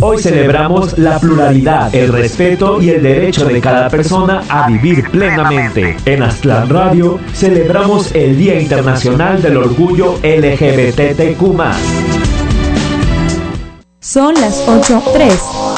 Hoy celebramos la pluralidad, el respeto y el derecho de cada persona a vivir plenamente. En Aztlán Radio celebramos el Día Internacional del Orgullo LGBTQ+. Son las 8:03.